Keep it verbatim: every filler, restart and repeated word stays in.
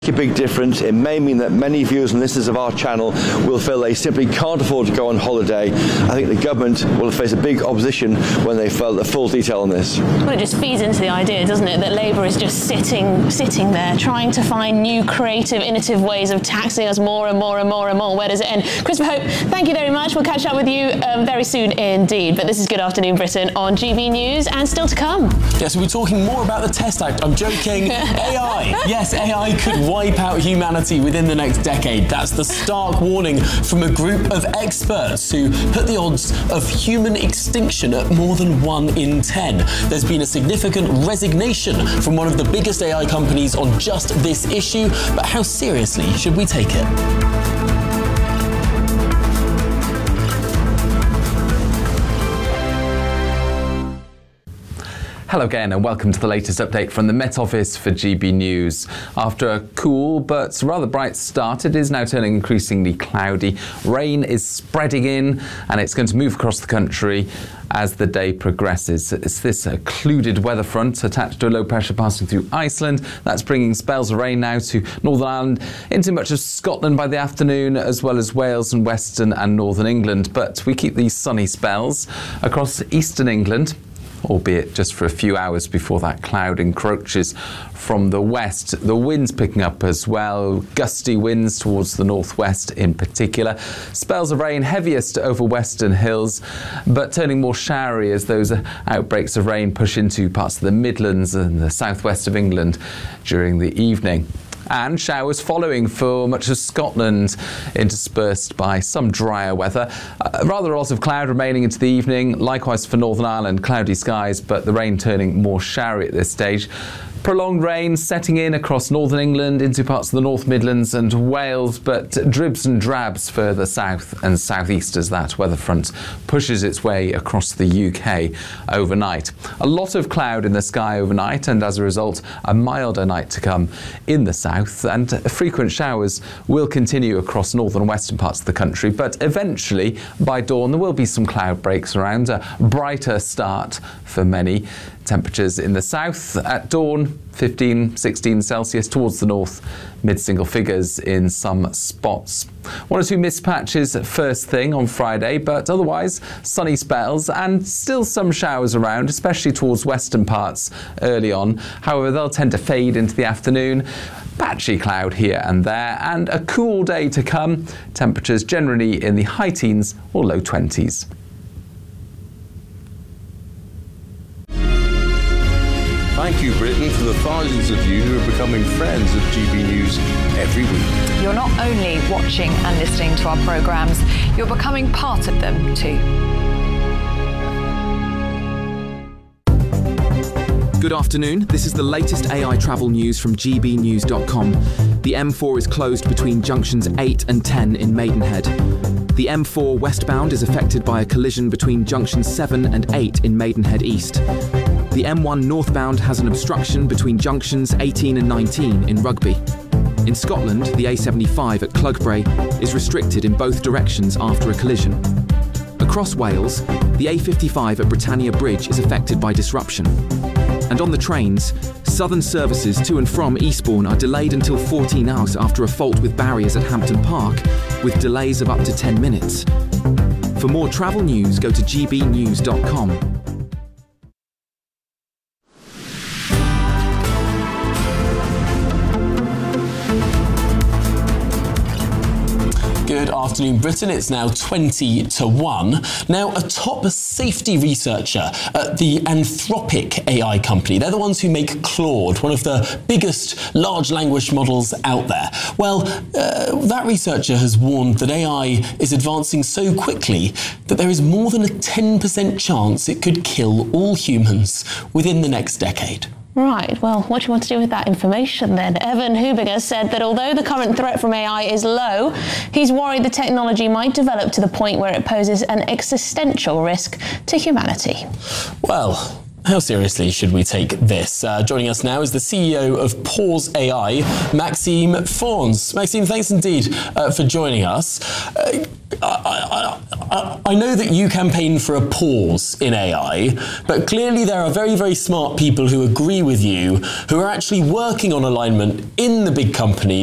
A big difference. It may mean that many viewers and listeners of our channel will feel they simply can't afford to go on holiday. I think the government will face a big opposition when they feel the full detail on this. Well, it just feeds into the idea, doesn't it, that Labour is just sitting sitting there trying to find new creative, innovative ways of taxing us more and more and more and more. Where does it end? Christopher Hope, thank you very much. We'll catch up with you um, very soon indeed. But this is Good Afternoon Britain on G B News, and still to come. Yeah, so we're talking more about the Test Act. I'm joking. A I. Yes, A I could wipe out humanity within the next decade. That's the stark warning from a group of experts who put the odds of human extinction at more than one in ten. There's been a significant resignation from one of the biggest A I companies on just this issue, but how seriously should we take it? Hello again and welcome to the latest update from the Met Office for G B News. After a cool but rather bright start, it is now turning increasingly cloudy. Rain is spreading in and it's going to move across the country as the day progresses. It's this occluded weather front attached to a low pressure passing through Iceland that's bringing spells of rain now to Northern Ireland, into much of Scotland by the afternoon, as well as Wales and Western and Northern England. But we keep these sunny spells across Eastern England, albeit just for a few hours before that cloud encroaches from the west. The wind's picking up as well, gusty winds towards the northwest in particular. Spells of rain heaviest over western hills, but turning more showery as those outbreaks of rain push into parts of the Midlands and the southwest of England during the evening. And showers following for much of Scotland, interspersed by some drier weather. Uh, rather a lot of cloud remaining into the evening. Likewise for Northern Ireland, cloudy skies, but the rain turning more showery at this stage. Prolonged rain setting in across Northern England into parts of the North Midlands and Wales, but dribs and drabs further south and southeast as that weather front pushes its way across the U K overnight. A lot of cloud in the sky overnight, and as a result, a milder night to come in the south, and frequent showers will continue across northern and western parts of the country, but eventually by dawn there will be some cloud breaks around, a brighter start for many. Temperatures in the south at dawn, fifteen, sixteen Celsius, towards the north, mid-single figures in some spots. One or two mist patches first thing on Friday, but otherwise sunny spells and still some showers around, especially towards western parts early on. However, they'll tend to fade into the afternoon. Patchy cloud here and there, and a cool day to come. Temperatures generally in the high teens or low twenties. Thank you, Britain, for the thousands of you who are becoming friends of G B News every week. You're not only watching and listening to our programmes, you're becoming part of them too. Good afternoon. This is the latest A I travel news from G B news dot com. The M four is closed between junctions eight and ten in Maidenhead. The M four westbound is affected by a collision between junctions seven and eight in Maidenhead East. The M one northbound has an obstruction between junctions eighteen and nineteen in Rugby. In Scotland, the A seventy-five at Clugbray is restricted in both directions after a collision. Across Wales, the A fifty-five at Britannia Bridge is affected by disruption. And on the trains, southern services to and from Eastbourne are delayed until fourteen hours after a fault with barriers at Hampton Park, with delays of up to ten minutes. For more travel news, go to G B news dot com. Good afternoon, Britain. It's now twenty to one. Now, a top safety researcher at the Anthropic A I company, they're the ones who make Claude, one of the biggest large language models out there. Well, uh, that researcher has warned that A I is advancing so quickly that there is more than a ten percent chance it could kill all humans within the next decade. Right, well, what do you want to do with that information then? Evan Hubinger said that although the current threat from A I is low, he's worried the technology might develop to the point where it poses an existential risk to humanity. Well, how seriously should we take this? Uh, joining us now is the C E O of Pause A I, Maxime Fournes. Maxime, thanks indeed uh, for joining us. Uh, I, I, I, I know that you campaign for a pause in A I, but clearly there are very, very smart people who agree with you, who are actually working on alignment in the big companies